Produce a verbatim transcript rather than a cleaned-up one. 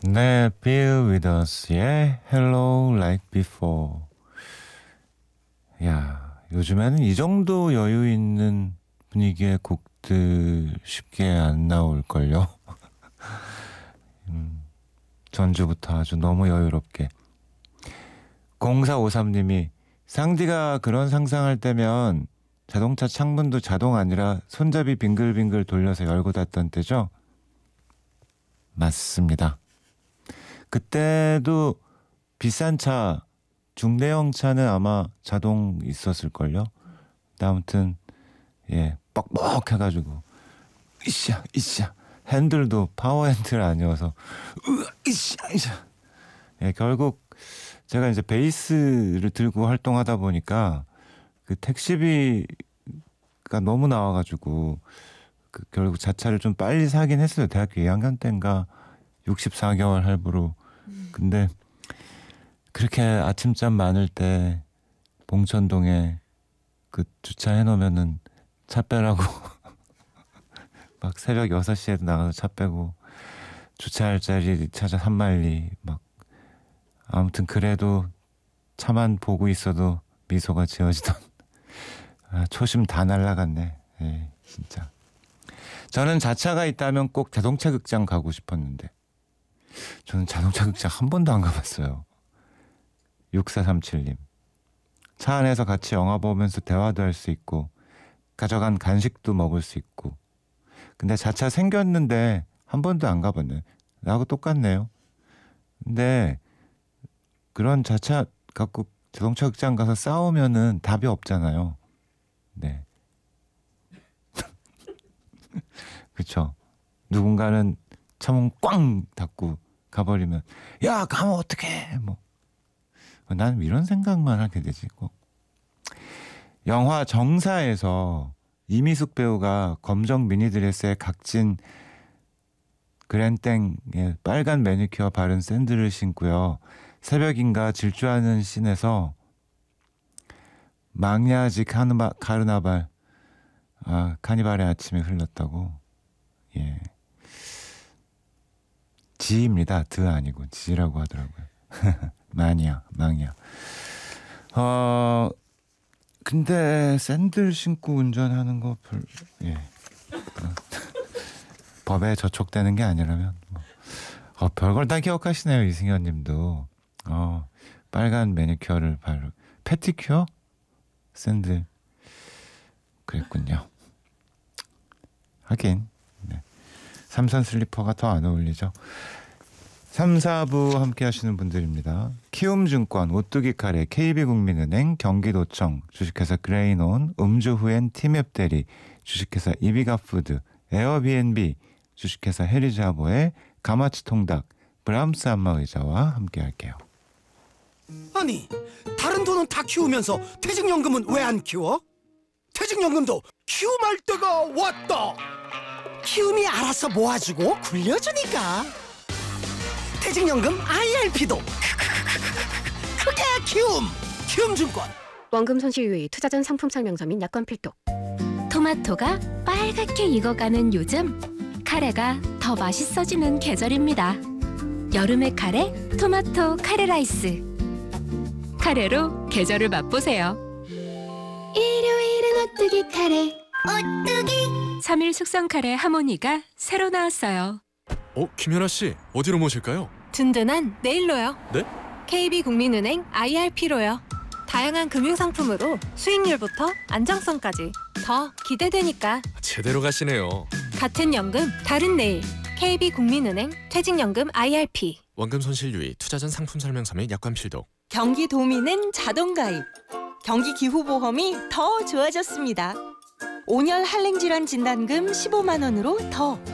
네, Be With Us의 Hello Like Before. 야, 요즘에는 이 정도 여유 있는 분위기의 곡들 쉽게 안 나올걸요. 음, 전주부터 아주 너무 여유롭게. 공사오삼님이 상디가 그런 상상할 때면 자동차 창문도 자동 아니라 손잡이 빙글빙글 돌려서 열고 닫던 때죠? 맞습니다. 그때도 비싼 차, 중대형 차는 아마 자동 있었을걸요? 아무튼 예, 뻑뻑 해가지고 이샤 이샤 핸들도 파워 핸들 아니어서 으 이샤 이샤. 예, 결국 제가 이제 베이스를 들고 활동하다 보니까 그 택시비가 너무 나와가지고 그 결국 자차를 좀 빨리 사긴 했어요. 대학교 이 학년 때인가 육십사 개월 할부로. 근데 그렇게 아침잠 많을 때 봉천동에 그 주차해 놓으면은 차 빼라고 막 새벽 여섯 시에 나가서 차 빼고 주차할 자리 찾아 산만리 막. 아무튼 그래도 차만 보고 있어도 미소가 지어지던 아, 초심 다 날라갔네. 에이, 진짜. 저는 자차가 있다면 꼭 자동차 극장 가고 싶었는데 저는 자동차 극장 한 번도 안 가봤어요. 육사삼칠님 차 안에서 같이 영화 보면서 대화도 할 수 있고 가져간 간식도 먹을 수 있고. 근데 자차 생겼는데 한 번도 안 가봤네. 나하고 똑같네요. 근데 그런 자차 갖고 자동차 극장 가서 싸우면은 답이 없잖아요. 네. 그쵸. 누군가는 차문 꽝 닫고 가버리면 야 가면 어떡해 뭐. 나는 이런 생각만 하게 되지. 꼭. 영화 정사에서 이미숙 배우가 검정 미니드레스에 각진 그랜땡에 빨간 매니큐어 바른 샌들을 신고요. 새벽인가 질주하는 씬에서 망야지 카르마, 카르나발 아, 카니발의 아침에 흘렀다고. 예, 지입니다. 드 아니고 지라고 하더라고요. 마니아, 망야. 어, 근데 샌들 신고 운전하는 거 별, 예. 어, 법에 저촉되는 게 아니라면 뭐. 어, 별걸 다 기억하시네요, 이승현님도. 어, 빨간 매니큐어를 바르, 패티큐어? 샌들. 그랬군요. 하긴 네. 삼선 슬리퍼가 더 안 어울리죠. 삼, 사부 함께 하시는 분들입니다. 키움증권, 오뚜기 카레, 케이비국민은행, 경기도청, 주식회사 그레이논, 음주 후엔 티맵대리, 주식회사 이비가푸드, 에어비앤비, 주식회사 해리자보의 가마치 통닭, 브람스 안마의자와 함께 할게요. 아니, 다른 돈은 다 키우면서 퇴직연금은 왜 안 키워? 퇴직연금도 키움할 때가 왔다. 키움이 알아서 모아주고 굴려주니까. 퇴직연금 아이알피도 그게 키움. 키움증권. 원금 손실 유의, 투자 전 상품 설명서 및 약관 필독. 토마토가 빨갛게 익어가는 요즘, 카레가 더 맛있어지는 계절입니다. 여름의 카레, 토마토 카레 라이스. 카레로 계절을 맛보세요. 일요일은 오뚜기 카레. 오뚜기. 삼 일 숙성 카레 하모니가 새로 나왔어요. 어, 김연아 씨, 어디로 모실까요? 든든한 내일로요. 네? 케이비국민은행 아이알피로요. 다양한 금융상품으로 수익률부터 안정성까지 더 기대되니까. 제대로 가시네요. 같은 연금, 다른 내일. 케이비국민은행 퇴직연금 아이알피. 원금 손실 유의, 투자 전 상품 설명서 및 약관 필독. 경기도민은 자동가입, 경기기후보험이 더 좋아졌습니다. 온열 한랭질환 진단금 십오만 원으로 더